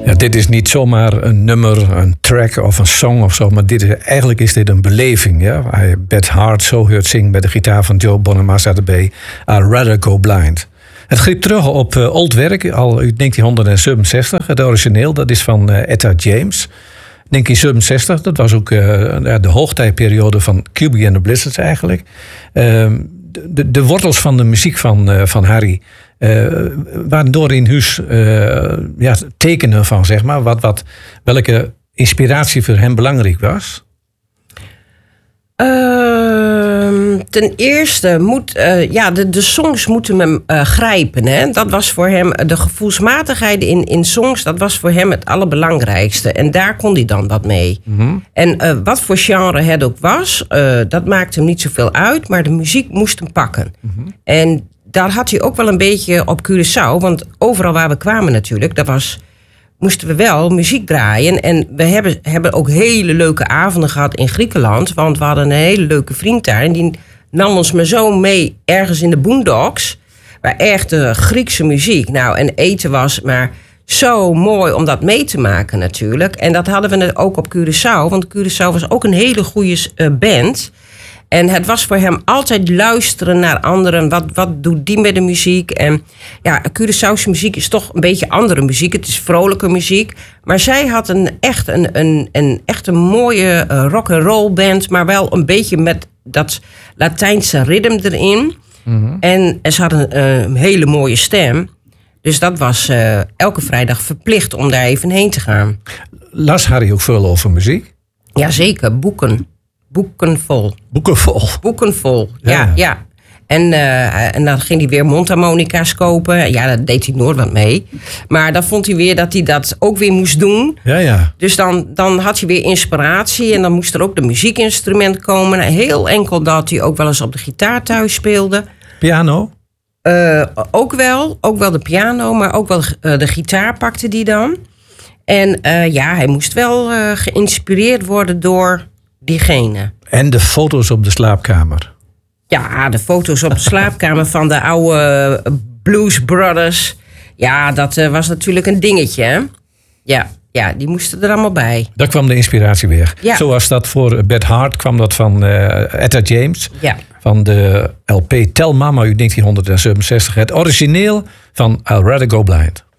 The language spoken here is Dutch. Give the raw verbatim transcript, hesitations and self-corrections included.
Ja, dit is niet zomaar een nummer, een track of een song of zo, maar dit is, eigenlijk is dit een beleving. Ja? Hij Beth Hart zo hoort zingen bij de gitaar van Joe Bonamassa erbij. I'd Rather Go Blind. Het griep terug op uh, oud werk, al uit negentien zevenenzestig. Het origineel, dat is van uh, Etta James. negentien zevenenzestig, dat was ook uh, de hoogtijperiode van Cubie and the Blizzards eigenlijk. Uh, de, de wortels van de muziek van, uh, van Harry uh, waren door in huis uh, ja, tekenen van, zeg maar, wat, wat, welke inspiratie voor hem belangrijk was. Uh, ten eerste moet uh, ja, de, de songs moeten hem uh, grijpen. Hè? Dat was voor hem de gevoelsmatigheid in, in songs. Dat was voor hem het allerbelangrijkste. En daar kon hij dan wat mee. Mm-hmm. En uh, wat voor genre het ook was, uh, dat maakte hem niet zoveel uit. Maar de muziek moest hem pakken. Mm-hmm. En daar had hij ook wel een beetje op Curaçao. Want overal waar we kwamen natuurlijk, dat was, moesten we wel muziek draaien. En we hebben, hebben ook hele leuke avonden gehad in Griekenland. Want we hadden een hele leuke vriend daar. En die nam ons maar zo mee ergens in de boondocks. Waar echt de Griekse muziek. Nou, en eten was maar zo mooi om dat mee te maken natuurlijk. En dat hadden we ook op Curaçao. Want Curaçao was ook een hele goede uh, band. En het was voor hem altijd luisteren naar anderen. Wat, wat doet die met de muziek? En ja, Curaçaose muziek is toch een beetje andere muziek. Het is vrolijke muziek. Maar zij had een echt een, een, een, echt een mooie uh, rock-and-roll band. Maar wel een beetje met dat Latijnse ritme erin. Mm-hmm. En, en ze had een, uh, een hele mooie stem. Dus dat was uh, elke vrijdag verplicht om daar even heen te gaan. Las Harry ook veel over muziek? Jazeker, boeken. Boeken vol. Boeken vol? Boeken vol, ja, ja. ja. En, uh, en dan ging hij weer mondharmonica's kopen. Ja, daar deed hij nooit wat mee. Maar dan vond hij weer dat hij dat ook weer moest doen. Ja, ja. Dus dan, dan had hij weer inspiratie. En dan moest er ook de muziekinstrument komen. Heel enkel dat hij ook wel eens op de gitaar thuis speelde. Piano? Uh, ook wel. Ook wel de piano, maar ook wel uh, de gitaar pakte hij dan. En uh, ja, hij moest wel uh, geïnspireerd worden door diegene. En de foto's op de slaapkamer. Ja, de foto's op de slaapkamer van de oude Blues Brothers. Ja, dat uh, was natuurlijk een dingetje, hè? Ja, ja, die moesten er allemaal bij. Daar kwam de inspiratie weer. Ja. Zoals dat voor Beth Hart kwam dat van uh, Etta James. Ja. Van de L P Tell Mama uit negentien zevenenzestig. Het origineel van I'd Rather Go Blind.